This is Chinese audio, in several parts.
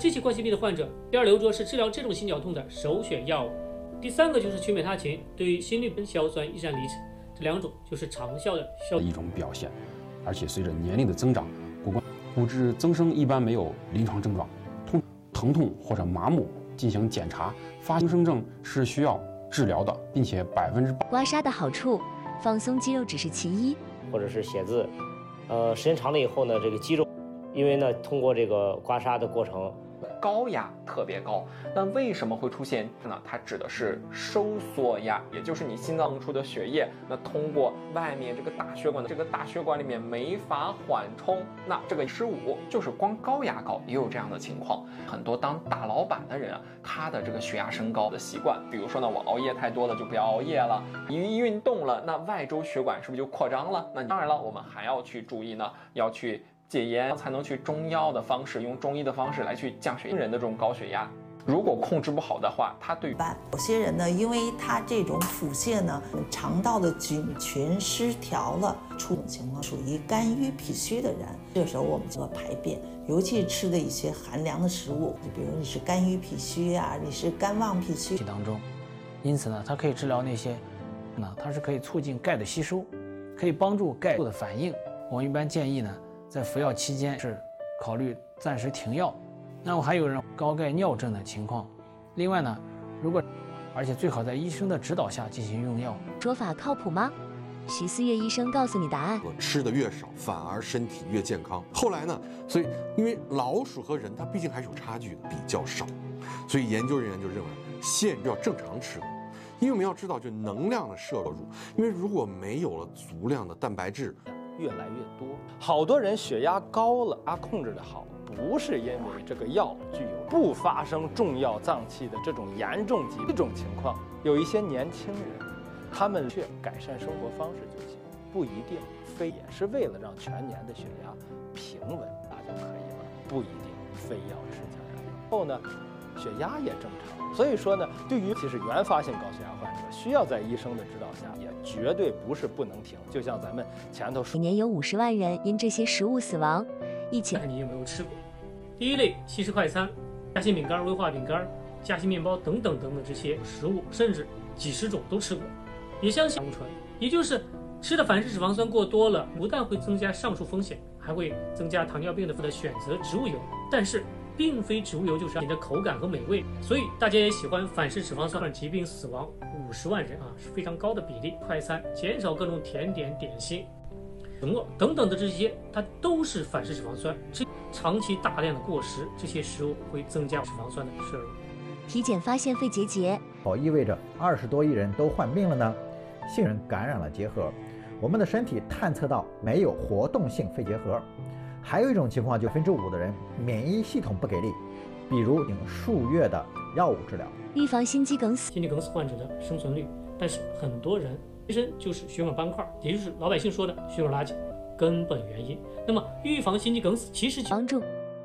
这些冠心病的患者，第二硫唑是治疗这种心绞痛的首选药物。第三个就是曲美他嗪，对于心律苯硝酸乙酰离酯，这两种就是长效的效果一种表现。而且随着年龄的增长，骨质增生一般没有临床症状，疼痛或者麻木进行检查，发现增生症是需要治疗的，并且100%。 刮痧的好处，放松肌肉只是其一， 或者是写字，时间长了以后呢，这个肌肉，因为呢通过这个刮痧的过程， 高压特别高。那为什么会出现呢？它指的是收缩压，也就是你心脏出的血液，那通过外面这个大血管的这个大血管里面没法缓冲，那这个15就是光高压高也有这样的情况。很多当大老板的人啊，他的这个血压升高的习惯，比如说呢，我熬夜太多了就不要熬夜了，一运动了，那外周血管是不是就扩张了？那当然了，我们还要去注意呢，要去戒烟，才能去中药的方式，用中医的方式来去降血人的这种高血压。如果控制不好的话，它对有些人呢，因为他这种腹泻呢，肠道的菌群失调了，出种情况属于肝郁脾虚的人，这时候我们就排便，尤其吃的一些寒凉的食物，就比如你是肝郁脾虚啊，你是肝旺脾虚当中，因此呢，它可以治疗那些，它是可以促进钙的吸收，可以帮助钙的反应。我们一般建议呢，在服药期间是考虑暂时停药。那我还有人高钙尿症的情况，另外呢，而且最好在医生的指导下进行用药。 说法靠谱吗？徐思月医生告诉你答案。 我吃的越少，反而身体越健康。后来呢，所以因为老鼠和人它毕竟还是有差距的，比较少，所以研究人员就认为线要正常吃的。因为我们要知道，就能量的摄入，因为如果没有了足量的蛋白质， 越来越多，好多人血压高了，控制的好，不是因为这个药具有不发生重要脏器的这种严重疾病这种情况，有一些年轻人，他们却改善生活方式就行，不一定非也是为了让全年的血压平稳那就可以了，不一定非要吃降压药。后呢，血压也正常，所以说呢，对于其实原发性高血压患者，需要在医生的指导下，也绝对不是不能停。就像咱们前头说， 每年有50万人因这些食物死亡， 看你有没有吃过。第一类西式快餐，夹心饼干、威化饼干、夹心面包等等等等这些食物，甚至几十种都吃过。也相信胆固醇，也就是吃的反式脂肪酸过多了，不但会增加上述风险，还会增加糖尿病的选择植物油。但是并非植物油就是你的口感和美味，所以大家也喜欢反式脂肪酸疾病死亡50万人啊，是非常高的比例。快餐减少各种甜点、点心、子墨等等的这些，它都是反式脂肪酸。长期大量的过食，这些食物会增加脂肪酸的摄入。 体检发现肺结节， 意味着20多亿人都患病了呢？杏仁感染了结核，我们的身体探测到没有活动性肺结核。还有一种情况，就5%的人免疫系统不给力，比如数月的药物治疗。 预防心肌梗死， 心肌梗死患者的生存率，但是很多人其实就是血管斑块，也就是老百姓说的血管垃圾，根本原因。那么预防心肌梗死其实帮助。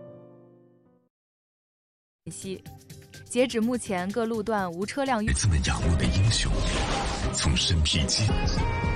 截止目前，各路段无车辆。 孩子们仰慕的英雄，从身披荆